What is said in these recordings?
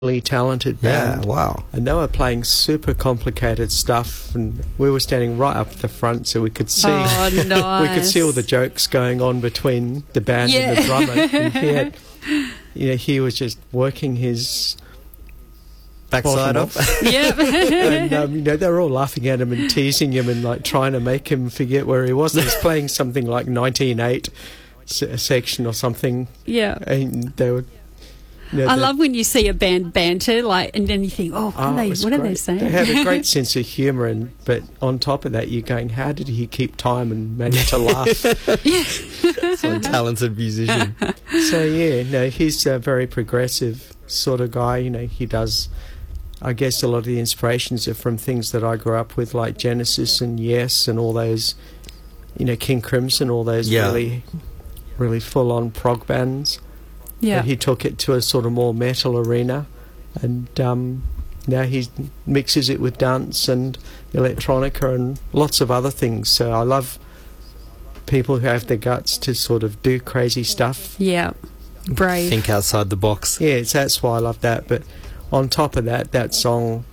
talented band. Yeah, wow. And they were playing super complicated stuff, and we were standing right up the front so we could see nice. we could see all the jokes going on between the band and the drummer. And he was just working his backside off. Yep. And they were all laughing at him and teasing him and like trying to make him forget where he was. He was playing something like 19/8 section or something. Yeah. And they were. I love when you see a band banter, and then you think, what are they saying? They had a great sense of humour, but on top of that, you're going, how did he keep time and manage to laugh? So a talented musician. So, he's a very progressive sort of guy. He does, I guess a lot of the inspirations are from things that I grew up with, like Genesis and Yes and all those, King Crimson, all those really, really full-on prog bands. Yeah. But he took it to a sort of more metal arena, and now he mixes it with dance and electronica and lots of other things. So I love people who have the guts to sort of do crazy stuff. Yeah, brave. Think outside the box. Yeah, that's why I love that. But on top of that, that song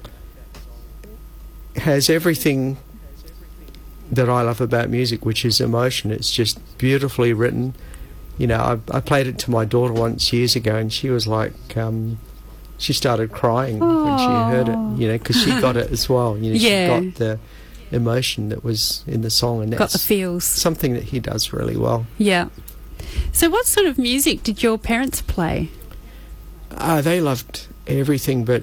has everything that I love about music, which is emotion. It's just beautifully written. I played it to my daughter once years ago, and she was like, she started crying when she heard it, because she got it as well. She got the emotion that was in the song, and that's got the feels. Something that he does really well. Yeah. So what sort of music did your parents play? They loved everything, but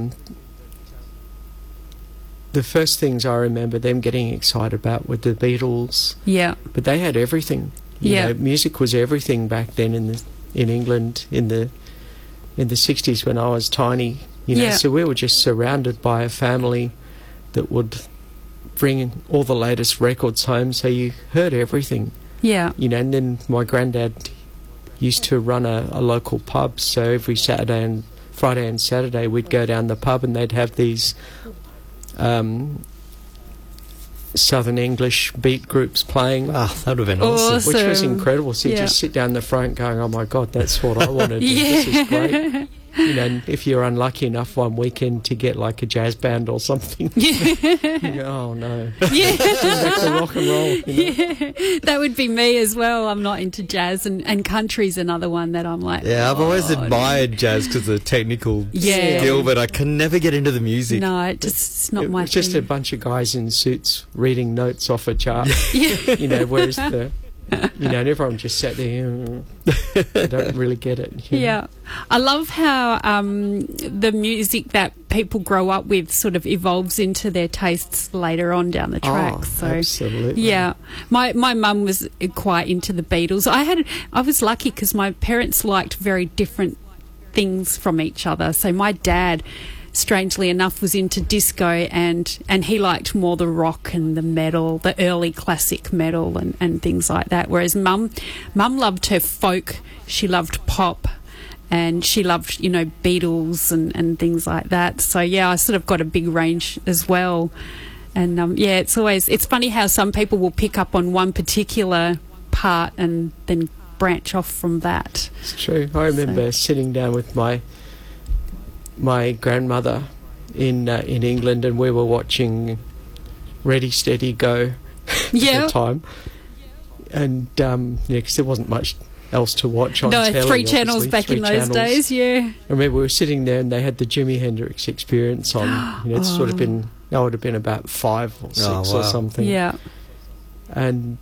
the first things I remember them getting excited about were the Beatles. Yeah. But they had everything. Music was everything back then in England in the 60s when I was tiny. So we were just surrounded by a family that would bring all the latest records home. So you heard everything. Yeah. And then my granddad used to run a local pub. So every Friday and Saturday we'd go down the pub and they'd have these Southern English beat groups playing. That would have been awesome. Which was incredible. So you just sit down the front going, oh my God, that's what I want to do. This is great. And if you're unlucky enough one weekend to get like a jazz band or something, you go, oh no. Yeah. Back to rock and roll. Yeah, that would be me as well. I'm not into jazz, and country's another one that I'm like. Yeah, I've always admired jazz because of the technical skill, but I can never get into the music. No, it's not my thing. It's just a bunch of guys in suits reading notes off a chart. Whereas and everyone just sat there. I don't really get it. Yeah. I love how the music that people grow up with sort of evolves into their tastes later on down the track. Absolutely. Yeah. My mum was quite into the Beatles. I was lucky because my parents liked very different things from each other. So my dad, strangely enough, was into disco, and he liked more the rock and the metal, the early classic metal and things like that. Whereas mum loved her folk, she loved pop, and she loved, Beatles and things like that. So, I sort of got a big range as well. And, it's funny how some people will pick up on one particular part and then branch off from that. It's true. I remember sitting down with my grandmother in England, and we were watching Ready Steady Go at the time, and because there wasn't much else to watch on telly. No, 3 channels back in those days. Yeah, I remember we were sitting there and they had the Jimi Hendrix Experience on. It's sort of been, I would have been about 5 or 6 or something. Yeah, and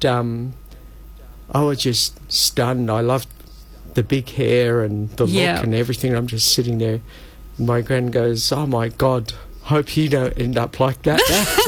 I was just stunned. I loved the big hair and the look and everything. I'm just sitting there. My grand goes, oh my God, hope you don't end up like that.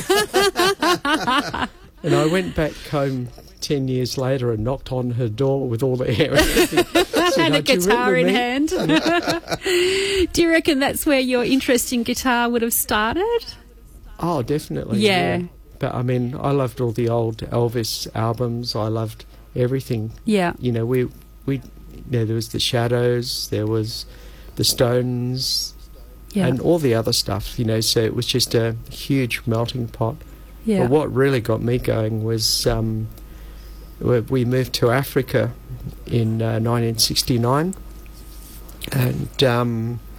And I went back home 10 years later and knocked on her door with all the hair and everything. And a guitar in hand. Do you reckon that's where your interest in guitar would have started? Oh, definitely. Yeah. But I mean, I loved all the old Elvis albums. I loved everything. Yeah. There was the Shadows, there was the Stones, and all the other stuff, so it was just a huge melting pot. Yeah. But what really got me going was we moved to Africa in 1969, and